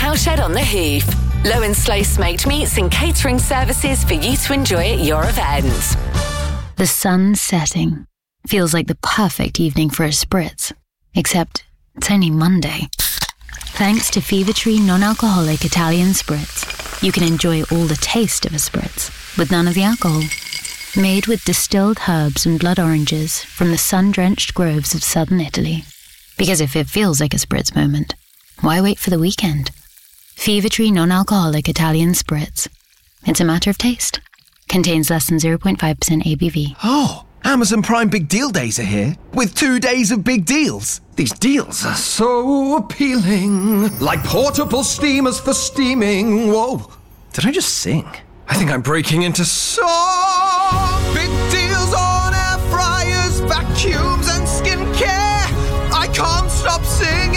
Cowshed on the Hoof. Low and slow smoked meats and catering services for you to enjoy at your event. The sun's setting. Feels like the perfect evening for a spritz. Except it's only Monday. Thanks to Fever Tree non-alcoholic Italian spritz, you can enjoy all the taste of a spritz with none of the alcohol. Made with distilled herbs and blood oranges from the sun-drenched groves of southern Italy. Because if it feels like a spritz moment, why wait for the weekend? Fever Tree non-alcoholic Italian spritz. It's a matter of taste. Contains less than 0.5% ABV. Oh, Amazon Prime Big Deal Days are here, with 2 days of big deals. These deals are so appealing. Like portable steamers for steaming. Whoa, did I just sing? I think I'm breaking into song. Big deals on air fryers, vacuums and skincare. I can't stop singing.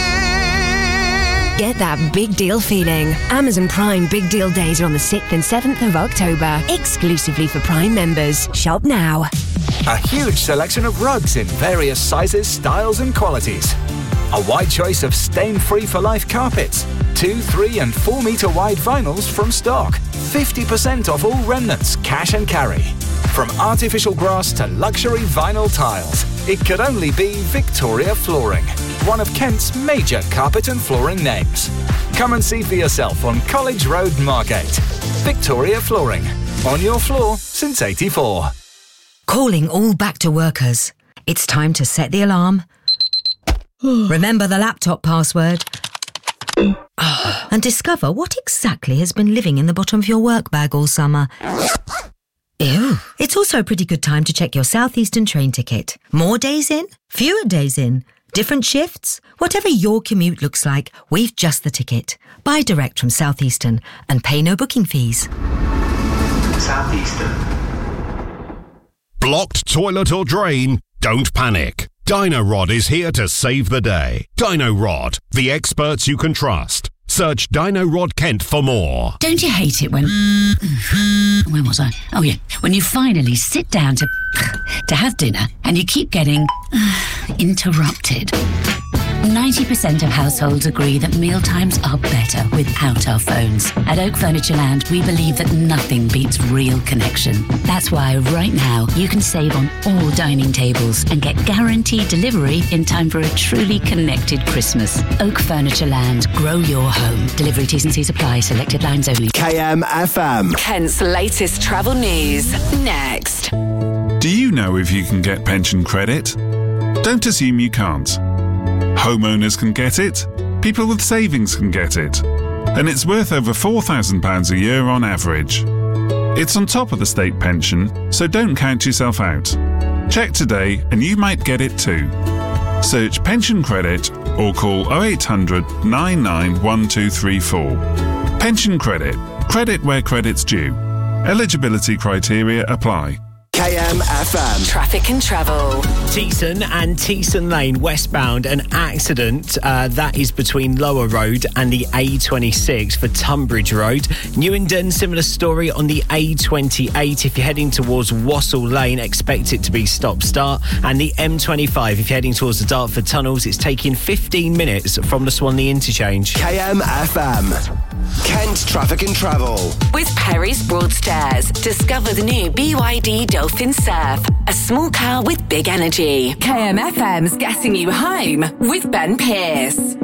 Get that big deal feeling. Amazon Prime Big Deal Days are on the 6th and 7th of October. Exclusively for Prime members. Shop now. A huge selection of rugs in various sizes, styles and qualities. A wide choice of stain-free for life carpets. 2, 3 and 4 metre wide vinyls from stock. 50% off all remnants, cash and carry. From artificial grass to luxury vinyl tiles, it could only be Victoria Flooring, one of Kent's major carpet and flooring names. Come and see for yourself on College Road, Margate. Victoria Flooring, on your floor since '84. Calling all back to workers. It's time to set the alarm. Remember the laptop password. And discover what exactly has been living in the bottom of your work bag all summer. Ew. It's also a pretty good time to check your South Eastern train ticket. More days in? Fewer days in? Different shifts? Whatever your commute looks like, we've just the ticket. Buy direct from South Eastern and pay no booking fees. South Eastern. Blocked toilet or drain? Don't panic. Dino-Rod is here to save the day. Dino-Rod, the experts you can trust. Search Dino-Rod Kent for more. Don't you hate it when... Where was I? Oh, yeah. When you finally sit down to have dinner and you keep getting interrupted. 90% of households agree that mealtimes are better without our phones. At Oak Furnitureland, we believe that nothing beats real connection. That's why right now you can save on all dining tables and get guaranteed delivery in time for a truly connected Christmas. Oak Furnitureland, grow your home. Delivery T's and C's apply. Selected lines only. KMFM. Kent's latest travel news. Next. Do you know if you can get pension credit? Don't assume you can't. Homeowners can get it, people with savings can get it, and it's worth over £4,000 a year on average. It's on top of the state pension, so don't count yourself out. Check today and you might get it too. Search pension credit or call 0800 99 1234. Pension credit. Credit where credit's due. Eligibility criteria apply. KMFM. Traffic and travel. Teesson and Teesson Lane westbound, an accident that is between Lower Road and the A26 for Tunbridge Road. Newington, similar story on the A28. If you're heading towards Wassell Lane, expect it to be stop-start. And the M25, if you're heading towards the Dartford Tunnels, it's taking 15 minutes from the Swanley interchange. KMFM. Kent Traffic and Travel. With Perry's Broadstairs. Discover the new BYD Dolphin Surf. A small car with big energy. KMFM's Getting You Home with Ben Pearce.